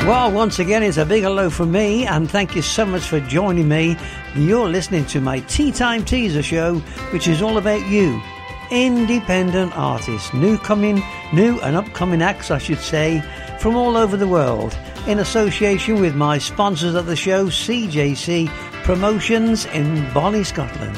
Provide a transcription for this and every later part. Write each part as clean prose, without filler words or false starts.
Well, once again, it's a big hello from me, and thank you so much for joining me. You're listening to my Tea Time Teaser show, which is all about you, independent artists, new and upcoming acts, I should say, from all over the world, in association with my sponsors of the show, CJC Promotions in Bonnie, Scotland.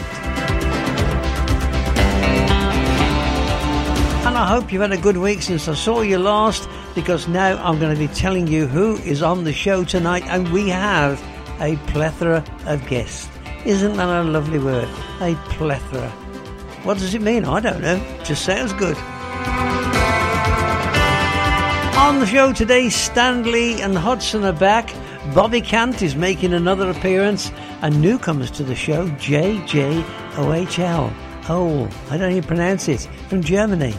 And I hope you've had a good week since I saw you last, because now I'm going to be telling you who is on the show tonight, and we have a plethora of guests. Isn't that a lovely word? A plethora. What does it mean? I don't know. Just sounds good. On the show today, Stanley and Hudson are back. Bobby Cant is making another appearance, and newcomers to the show, JJOHL. Oh, I don't even pronounce it. From Germany.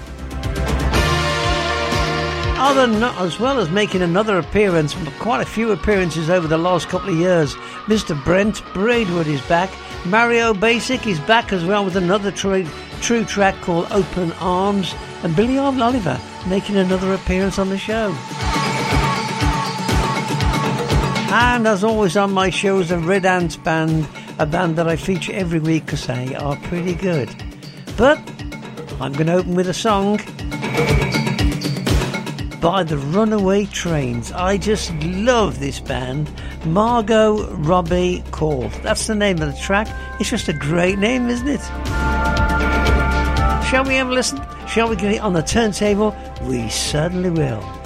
As well as making another appearance, quite a few appearances over the last couple of years, Mr. Brent Braidwood is back. Mario Basic is back as well with another true track called Open Arms. And Billy Oliver making another appearance on the show. And as always on my shows, the Red Ants Band, a band that I feature every week because they are pretty good. But I'm going to open with a song by the Runaway Trains. I just love this band. Margot Robbie Called. That's the name of the track. It's just a great name, isn't it? Shall we have a listen? Shall we get it on the turntable? We certainly will.